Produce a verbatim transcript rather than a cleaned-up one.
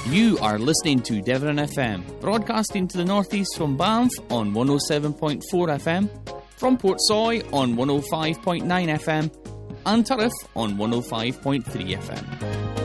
You are listening to Devon F M, broadcasting to the northeast from Banff on one oh seven point four F M, from Portsoy on one oh five point nine F M, and Turriff on one oh five point three F M.